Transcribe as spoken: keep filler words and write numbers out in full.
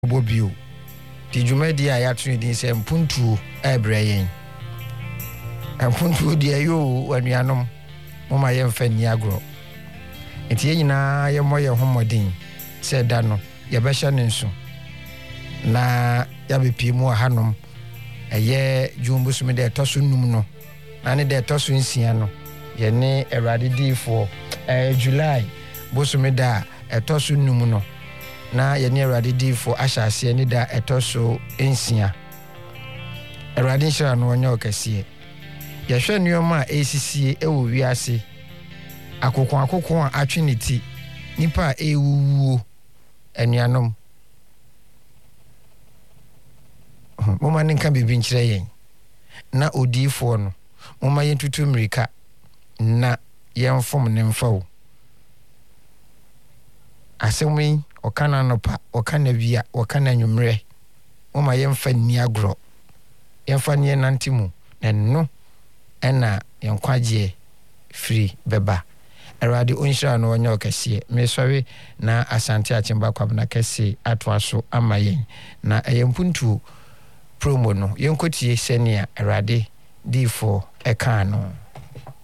Bobio. Di dwumadi a yɛato din sɛ mpuntuo ɛbrɛ yɛn. Mpuntuo deɛ yo wanuanom moma yɛmfa ni agorɔ. Enti yɛn nyinaa yɛmmɔ yɛn ho mmɔden sɛ da no yɛbɛhyɛ ne nso na yɛabɛpie mu ahanom ɛyɛ dwom bosom de ɛtɔ so num no na ne de ɛtɔ so nsia no yɛne Awurade diifoɔ ɛyɛ July bosom da ɛtɔ so num no na yɛne Awurade diifoɔ ahyɛ aseɛ ne da ɛtɔ so nsia. Awurade nhyira no ɔnyɛ ɔkɛseɛ. Yɛhwɛ nneɛma a ɛsisie ɛwɔ wiase akoko akoko a atwe ne ti nipa a ɛwuwuo anuanom moma ne nka bibi nkyerɛ yɛn na odiifoɔ no moma yɛn tutu mmirika na yɛmfom ne mfawo asɛm yi ɔka na nopa ɔka na bia ɔka na nwummerɛ moma yɛmfa ni agorɔ yɛmfa ne nante mu na no ɛna yɛnkwagyeɛ firi bɛba. Awurade onhyira no ɔnyɛ ɔkɛseɛ. Mesɔre na asante achemba kwabena kɛse atoa so ama yɛn na ɛyɛ mpuntuo promo no yɛnkotie sɛnea Awurade diifoɔ ɛka no.